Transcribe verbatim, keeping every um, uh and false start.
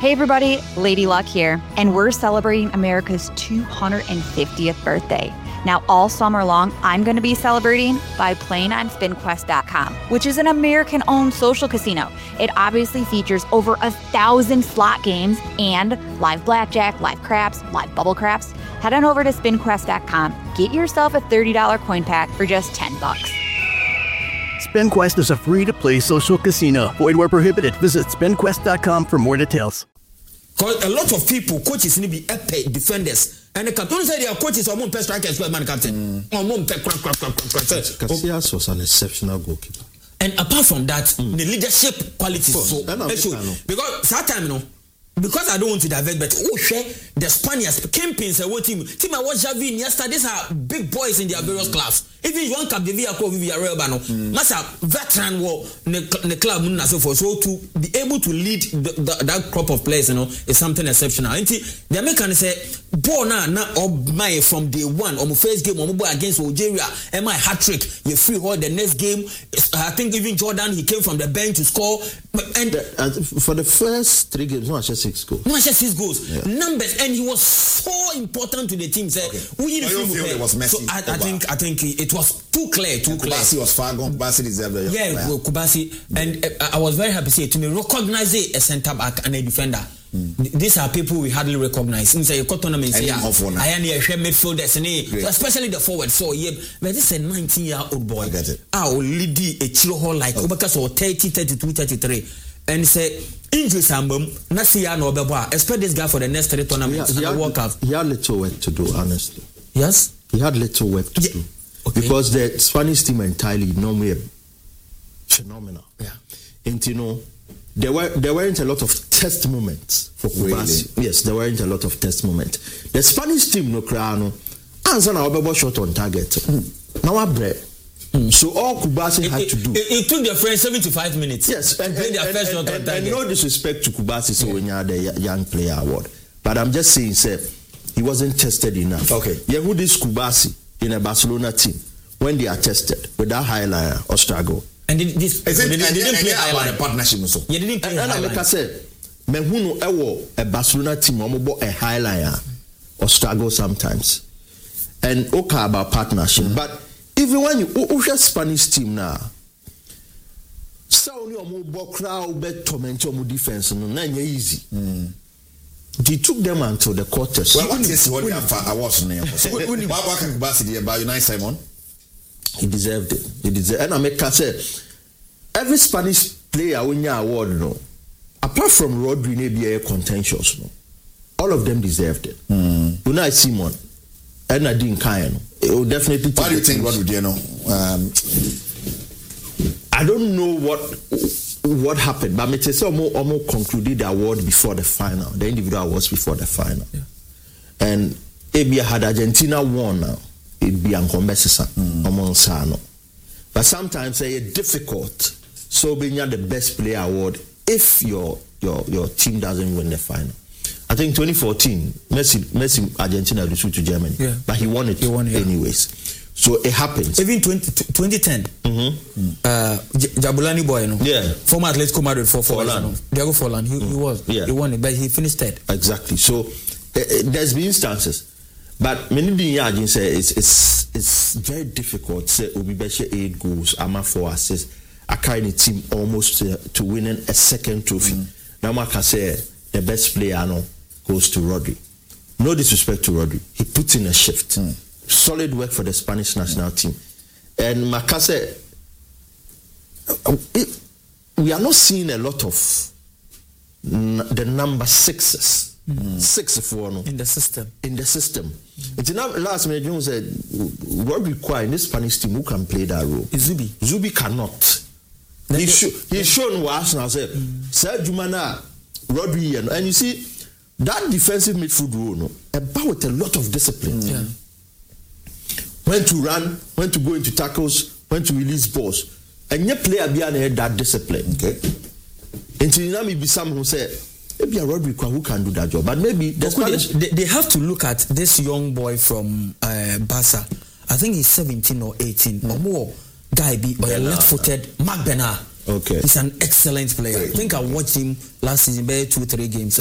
Hey everybody, Lady Luck here, and we're celebrating America's two hundred fiftieth birthday. Now, all summer long, I'm going to be celebrating by playing on spin quest dot com, which is an American-owned social casino. It obviously features over a thousand slot games and live blackjack, live craps, live bubble craps. Head on over to spin quest dot com, get yourself a thirty dollars coin pack for just ten bucks. SpinQuest is a free-to-play social casino. Void where prohibited. Visit spin quest dot com for more details. Because a lot of people, coaches need to be epic defenders. And the captain said their coaches are more best strikers, man, captain. Or more crack, crack, crack, crack, crack. Casillas was an exceptional goalkeeper. And apart from that, mm. the leadership qualities. So, because that time, you know, because I don't want to divert, but oh, share the Spaniards, Kempins, a what team? Team I watched Javi yesterday. These are big boys in their various clubs. Even one cap the Villa Club, Villa Real Bano, Massa veteran war in the club, and so forth. So to be able to lead the, the, that crop of players, you know, is something exceptional. And the Americans say, "Boy, now, now, my from day one, on my first game, on my against Algeria, and my hat trick, you free hold the next game. I think even Jordan, he came from the bench to score, and the, uh, for the first three games, no, I just six goals. No, I just six goals, yeah. Numbers, and he was so important to the team. Say, okay. we feel it was messy. So I, I think, I think it was too clear, too and clear. Kubasi was far gone. Kubasi deserved it. Yeah, well, Kubasi, and uh, I was very happy to say to me recognize a centre back and a defender. Mm. These are people we hardly recognize. In say tournament, I am midfielders, especially the forward. So yeah, but this is a nineteen-year-old boy. I get it. Ah, lead a chill hall like Obaka or thirty, thirty-two, thirty-three, and say injuries ambum. Nasia no beba. Expect this guy for the next three tournaments. He, he, and had, World Cup. he had little work to do, honestly. Yes, he had little work to yeah. do. Okay. Because the Spanish team entirely normally phenomenal. Yeah. And you know, there were there weren't a lot of test moments for Kubasi. Really? Yes, there weren't a lot of test moments. The Spanish team no crano answer now be shot on target. Mm. Now I bread. Mm. So all Kubasi had it, to do. It, it took their friends seventy-five minutes. Yes, and, and, and, their and, first and, shot and, on and no disrespect to Kubasi, so yeah. when you had the young player award, but I'm just saying, sir, he wasn't tested enough. Okay. Yeah, who this Kubasi in a Barcelona team when they are tested with that highlighter or struggle. And did this is it, they, they didn't play highlighter partnership also. Yeah, they didn't play and, and like I said, me who know ewo a Barcelona team omo a highlighter or struggle sometimes. And okay about partnership, mm. but even when you who Spanish team now, so only omo bo crowd bet torment omo defense no na easy. Mm. They took them until the quarters. Well, what is what I was name? Why can Kubasi about United Simon? He deserved it. He deserved. And I make say every Spanish player win your award, no. Apart from Rodri, maybe a contentious, no. All of them deserved it. Mm. Unai Simon and Nadine Kayan. It will definitely. Why do you think Rodri? You know, um, I don't know what. What happened? But me say Omo Omo concluded the award before the final, the individual awards before the final, yeah. And Abia had Argentina won now. It'd be uncombesisa Omo Sano. But sometimes it's difficult. So being the best player award if your your your team doesn't win the final. I think twenty fourteen Messi Messi Argentina lose to Germany, yeah. But he won it, he won it anyways. Yeah. So it happens. Even twenty ten, mm-hmm. uh, Jabulani boy, you know, yeah, former Atletico Madrid for Forlan, Diego Forlan, he, mm. he was, yeah. he won it, but he finished third. Exactly. So uh, there's been instances, but many Yajin say it's it's it's very difficult. Say Obi Beshe eight goals, Ama four assists. I carry the team almost to, to winning a second trophy. Mm. Now I can say the best player no goes to Rodri. No disrespect to Rodri, he puts in a shift. Mm. Solid work for the Spanish national mm. team. And Makase, we are not seeing a lot of n- the number sixes. Mm. Six for no. In the system. In the system. Mm. It's enough. Last minute, John said, what require in this Spanish team who can play that role? Zubi. Zubi cannot. He sh- he's shown what Arsenal said. Said Jumana, Rodri, and, and you see, that defensive midfield role, no, about a lot of discipline. Mm. Yeah. When to run, when to go into tackles, when to release balls. And your player behind that discipline. Okay. Until now, maybe someone who said, maybe a Rodri who can do that job. But maybe the Spanish, they, they have to look at this young boy from uh, Barca. I think he's seventeen or eighteen mm. or more. Guy be or a left-footed Marc Bernard. Okay. He's an excellent player. Great. I think I watched him last season, maybe two, three games.